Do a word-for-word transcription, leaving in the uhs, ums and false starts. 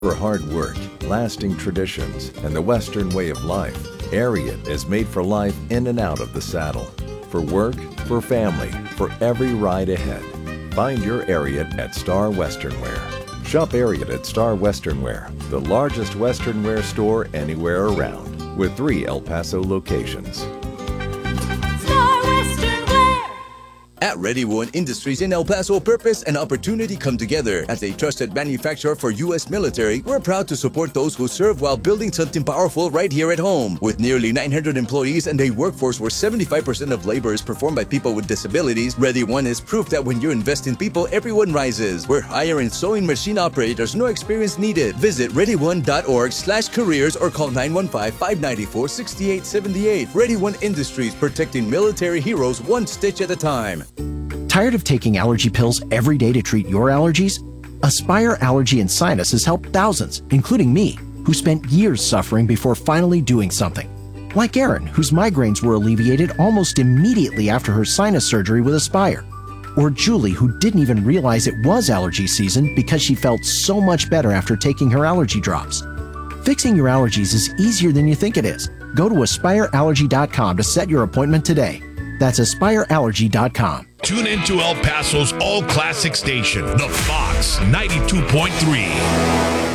For hard work, lasting traditions, and the Western way of life, Ariat is made for life in and out of the saddle. For work, for family, for every ride ahead. Find your Ariat at Star Western Wear. Shop Ariat at Star Western Wear, the largest Western wear store anywhere around, with three El Paso locations. At Ready One Industries in El Paso, purpose and opportunity come together. As a trusted manufacturer for U S military, we're proud to support those who serve while building something powerful right here at home. With nearly nine hundred employees and a workforce where seventy-five percent of labor is performed by people with disabilities, Ready One is proof that when you invest in people, everyone rises. We're hiring sewing machine operators, no experience needed. Visit ready one dot org slash careers or call nine one five, five nine four, six eight seven eight. Ready One Industries, protecting military heroes one stitch at a time. Tired of taking allergy pills every day to treat your allergies? Aspire Allergy and Sinus has helped thousands, including me, who spent years suffering before finally doing something. Like Erin, whose migraines were alleviated almost immediately after her sinus surgery with Aspire. Or Julie, who didn't even realize it was allergy season because she felt so much better after taking her allergy drops. Fixing your allergies is easier than you think it is. Go to aspire allergy dot com to set your appointment today. That's aspire allergy dot com. Tune into El Paso's all-classic station, The Fox ninety-two point three.